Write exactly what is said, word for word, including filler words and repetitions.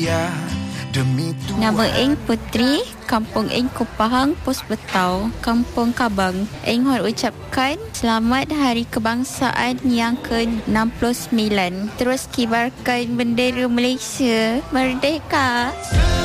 Nama Eng Putri, Kampung Eng Kupahang, Pos Betau, Kampung Kabang. Eng Hon ucapkan selamat Hari Kebangsaan yang ke enam puluh sembilan. Terus kibarkan bendera Malaysia merdeka.